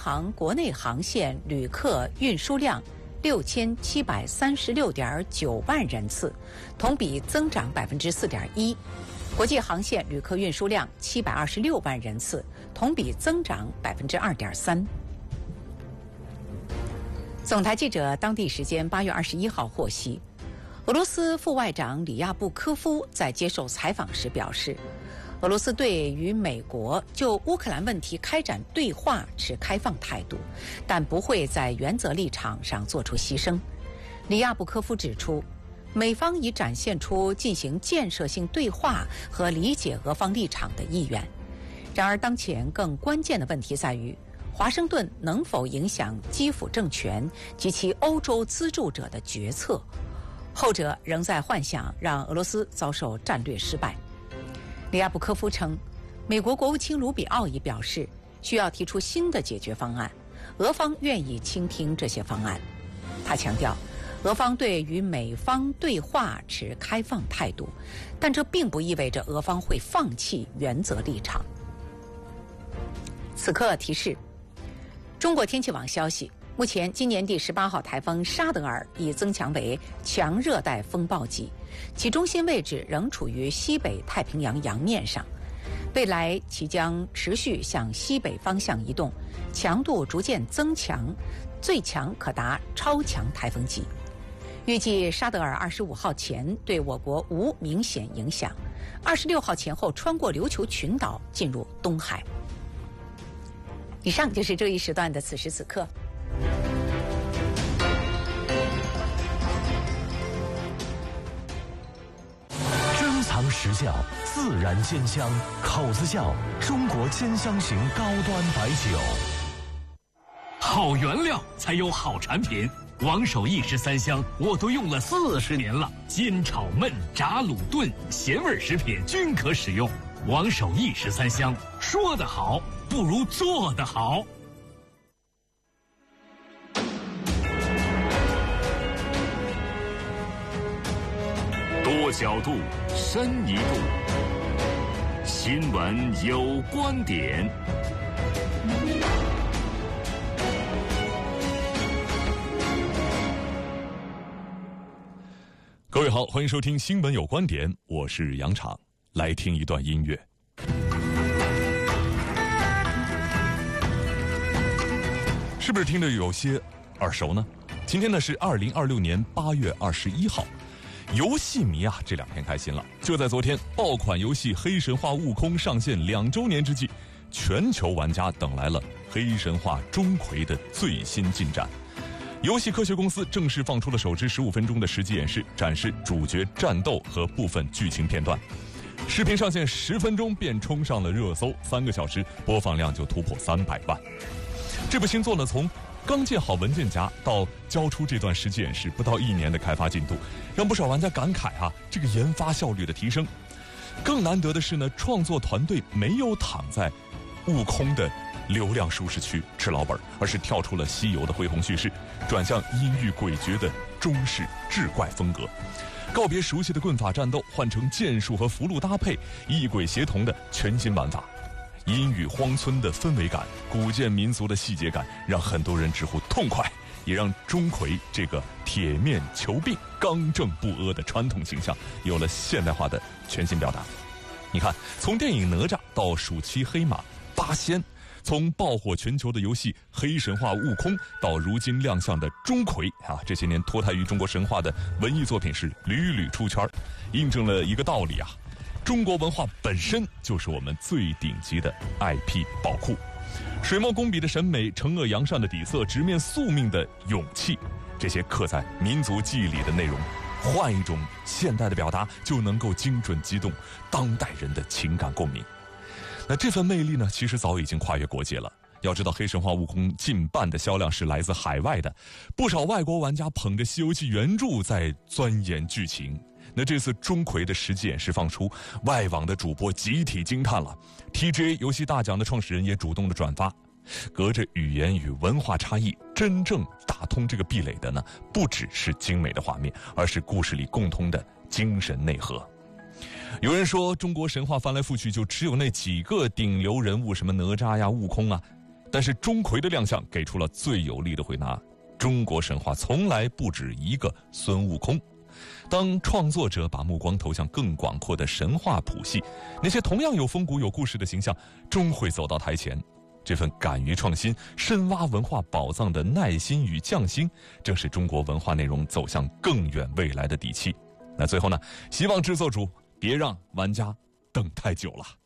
航国内航线旅客运输量6736.9万人次，同比增长4.1%。国际航线旅客运输量726万人次，同比增长2.3%。总台记者当地时间8月21号获悉，俄罗斯副外长里亚布科夫在接受采访时表示，俄罗斯对与美国就乌克兰问题开展对话持开放态度，但不会在原则立场上做出牺牲。里亚布科夫指出，美方已展现出进行建设性对话和理解俄方立场的意愿。然而，当前更关键的问题在于，华盛顿能否影响基辅政权及其欧洲资助者的决策，后者仍在幻想让俄罗斯遭受战略失败。里亚布科夫称，美国国务卿卢比奥已表示需要提出新的解决方案，俄方愿意倾听这些方案。他强调，俄方对与美方对话持开放态度，但这并不意味着俄方会放弃原则立场。此刻提示：中国天气网消息，目前今年第18号台风沙德尔已增强为强热带风暴级，其中心位置仍处于西北太平洋洋面上，未来其将持续向西北方向移动，强度逐渐增强，最强可达超强台风级。预计沙德尔25号前对我国无明显影响，26号前后穿过琉球群岛进入东海。以上就是这一时段的此时此刻。 珍藏实窖，自然鲜香，口子窖中国兼香型高端白酒。 好原料才有好产品，王守义13香我都用了40年了，煎炒焖炸卤炖咸味食品均可使用。王守义13香，说得好不如做得好。 多角度，深一度。新闻有观点。 各位好，欢迎收听《新闻有观点》，我是杨昶，来听一段音乐。是不是听着有些耳熟呢？今天呢是2026年8月21号。游戏迷啊，这2天开心了。就在昨天，爆款游戏《黑神话：悟空》上线2周年之际，全球玩家等来了《黑神话：钟馗》的最新进展。游戏科学公司正式放出了首支15分钟的实际演示，展示主角战斗和部分剧情片段。视频上线10分钟便冲上了热搜，3个小时播放量就突破300万。这部新作呢，从刚建好文件夹到交出这段实际演示，不到1年的开发进度，让不少玩家感慨啊，这个研发效率的提升。更难得的是呢，创作团队没有躺在悟空的流量舒适区吃老本，而是跳出了西游的恢宏叙事，转向阴郁诡谲的中式志怪风格，告别熟悉的棍法战斗，换成剑术和符箓搭配，异鬼协同的全新玩法。阴雨荒村的氛围感，古建民俗的细节感，让很多人直呼痛快，也让钟馗这个铁面求病、刚正不阿的传统形象有了现代化的全新表达。你看，从电影哪吒到暑期黑马八仙，从爆火全球的游戏《黑神话：悟空》到如今亮相的钟馗啊，这些年脱胎于中国神话的文艺作品是屡屡出圈，印证了一个道理啊。中国文化本身就是我们最顶级的 IP 宝库，水墨工笔的审美，惩恶扬善的底色，直面宿命的勇气，这些刻在民族记忆里的内容，换一种现代的表达，就能够精准击动当代人的情感共鸣。那这份魅力呢，其实早已经跨越国界了。要知道，《黑神话：悟空》近半的销量是来自海外的，不少外国玩家捧着《西游记》原著在钻研剧情。那这次钟馗的实际演示放出，外网的主播集体惊叹了。TGA 游戏大奖的创始人也主动的转发。隔着语言与文化差异，真正打通这个壁垒的呢，不只是精美的画面，而是故事里共通的精神内核。有人说，中国神话翻来覆去就只有那几个顶流人物，什么哪吒呀、悟空啊。 但是钟馗的亮相给出了最有力的回答：中国神话从来不止一个孙悟空。当创作者把目光投向更广阔的神话谱系，那些同样有风骨有故事的形象终会走到台前。这份敢于创新、深挖文化宝藏的耐心与匠心，正是中国文化内容走向更远未来的底气。那最后呢，希望制作组别让玩家等太久了。